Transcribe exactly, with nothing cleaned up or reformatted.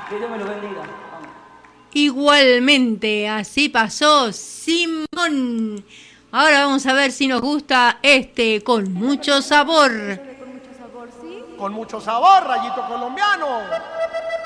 Que Dios me lo bendiga. Vamos. Igualmente, así pasó Simón. Ahora vamos a ver si nos gusta este con mucho sabor. Con mucho sabor, ¿sí? Con mucho sabor, Rayito Colombiano.